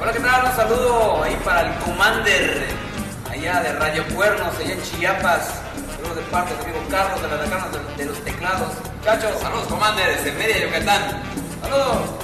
Hola, ¿qué tal? Un saludo ahí para el Commander, allá de Radio Cuernos, allá en Chiapas. Saludos de parte de mi amigo Carlos, de la decana de los teclados. Muchachos, Saludos, Commander, desde Mérida, Yucatán. saludos.